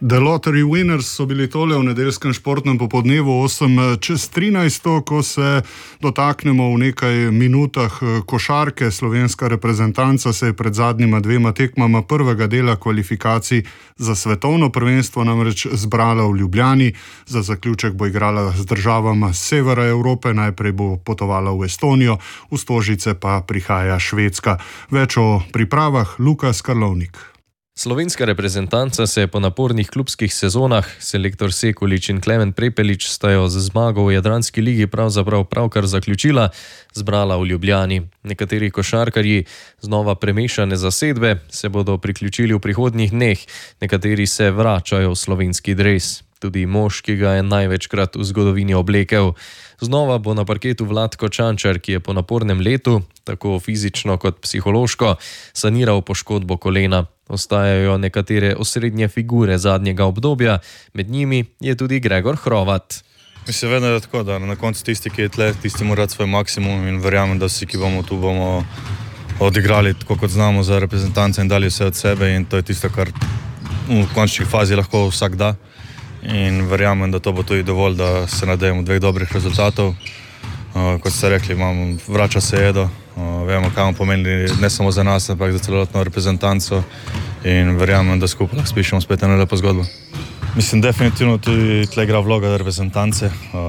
The Lottery Winners so bili tole v nedeljskem športnem popoldnevu 8:13, ko se dotaknemo v nekaj minutah košarke. Slovenska reprezentanca se je pred zadnjima dvema tekmama prvega dela kvalifikacij za svetovno prvenstvo namreč zbrala v Ljubljani. Za zaključek bo igrala z državama severa Evrope, najprej bo potovala v Estonijo, v Stožice pa prihaja Švedska. Več o pripravah Lukas Karlovnik. Slovenska reprezentanca se je po napornih klubskih sezonah, selektor Sekulič in Klemen Prepelič sta jo z zmago v Jadranski ligi pravkar zaključila, zbrala v Ljubljani. Nekateri košarkarji znova premešane zasedbe se bodo priključili v prihodnjih dneh, nekateri se vračajo v slovenski dres. Tudi mož, ki ga je največkrat v zgodovini oblekel. Znova bo na parketu Vlatko Čančar, ki je po napornem letu, tako fizično kot psihološko, saniral poškodbo kolena. Ostajajo nekatere osrednje figure zadnjega obdobja, med njimi je tudi Gregor Hrovat. Mislim, vedno je tako, da na koncu tisti, ki je tle, tisti mora svoj maksimum in verjamem, da vsi, ki bomo tu, bomo odigrali tako, kot znamo za reprezentance in dali vse od sebe in to je tisto, kar v končni fazi lahko vsak da. In verjamem, da to bo tudi dovolj, da se nadejemo dveh dobrih rezultatov. Kot ste rekli, vrača se Edo, vemo, kaj vam pomeni ne samo za nas, ampak za celotno reprezentanco in verjamem, da skupaj lahko spišemo spet eno lepo zgodbo. Mislim, definitivno tudi tle igra vloga reprezentance.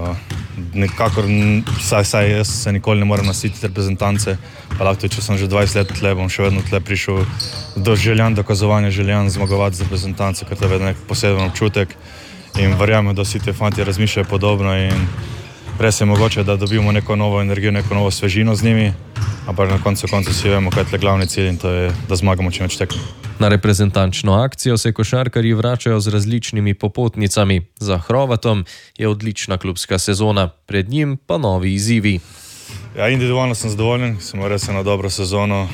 Nekakor, saj jaz se nikoli ne morem nasititi reprezentance, pa lahko če sem že 20 let tle, bom še vedno tle prišel do željan, dokazovanja željan zmagovati z reprezentance, ker to je vedno nek poseben občutek in verjamem, da vsi te fanti razmišljajo podobno in res je mogoče, da dobimo neko novo energijo, neko novo svežino z njimi, ampak na koncu vsi vemo, kaj je tle glavni cilj in to je, da zmagamo čim več tekem. Na reprezentančno akcijo se košarkarji vračajo z različnimi popotnicami. Za Hrovatom je odlična klubska sezona, pred njim pa novi izzivi. Ja, individualno sem zadovoljen, smo res eno dobro sezono,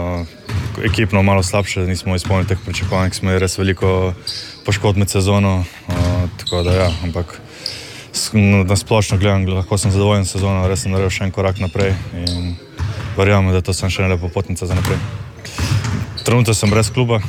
ekipno malo slabše, nismo izpolnili teh pričakovanj, smo res veliko poškodb med sezono, tako da ja, ampak na splošno gledam, lahko sem zadovoljen sezono, res sem naredil še en korak naprej in verjamem, da to sem še ena lepa popotnica za naprej. Trenutno sem brez kluba,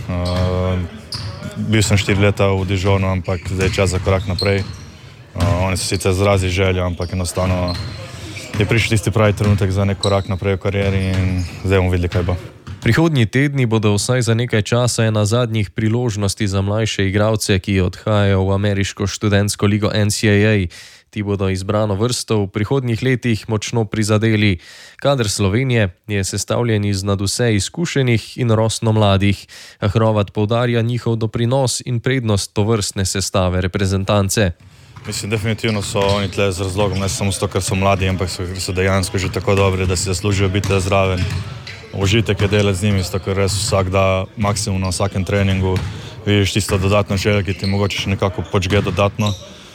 bil sem 4 leta v Dijonu, ampak zdaj je čas za korak naprej. Oni so sicer izrazili željo, ampak enostavno je prišel tisti pravi trenutek za nek korak naprej v karieri in zdaj bomo videli, kaj bo. Prihodnji tedni bodo vsaj za nekaj časa ena zadnjih priložnosti za mlajše igralce, ki odhajajo v ameriško študentsko ligo NCAA. Ti bodo izbrano vrsto v prihodnjih letih močno prizadeli. Kader Slovenije je sestavljen iz nadvse izkušenih in rosno mladih. Hrovat poudarja njihov doprinos in prednost tovrstne sestave reprezentance. Mislim, definitivno so oni tle z razlogom, ne samo zato, ker so mladi, ampak so dejansko že tako dobri, da si zaslužijo biti zraven. Užitek je delati z njimi, zato ker res vsak da maksimum na vsakem treningu. Vidiš tisto dodatno željo, ki ti mogoče še nekako počge dodatno.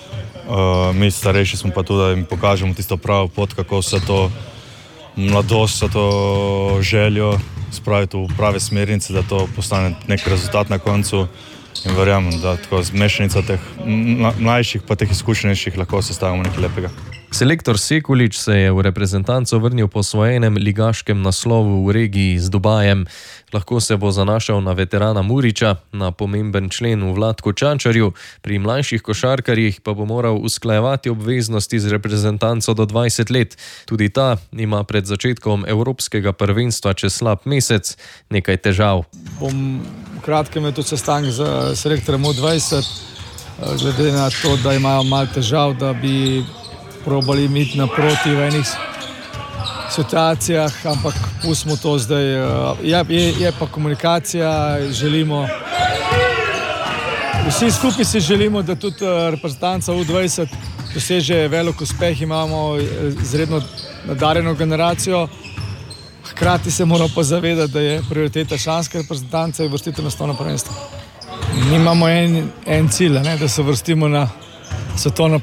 Mi starejši smo pa tudi, da jim pokažemo tisto pravo pot, kako vse to mladost, vse to željo spraviti v prave smernice, da to postane nek rezultat na koncu. In verjamem, da tako z mešanica teh mlajših pa teh izkušenejših lahko sestavimo nekaj lepega. Selektor Sekulič se je v reprezentanco vrnil po osvojenem ligaškem naslovu v regiji z Dubajem. Lahko se bo zanašal na veterana Muriča, na pomemben člen v Vlatku Čančarju, pri mlajših košarkarjih pa bo moral usklajevati obveznosti z reprezentanco do 20 let. Tudi ta ima pred začetkom evropskega prvenstva čez slab mesec nekaj težav. Bom v kratkem imel tudi sestanek z selektorjem U20, glede na to, da imajo malo težav, da bi probali imeti naproti v enih situacijah, ampak pustimo to zdaj. Je pa komunikacija, želimo, vsi skupaj si želimo, da tudi reprezentanca U20 doseže velik uspeh, imamo izredno nadarjeno generacijo, hkrati se moramo pa zavedati, da je prioriteta članske reprezentance vrstitev na svetovno prvenstvo. Mi imamo en cilj, da se vrstimo na svetovno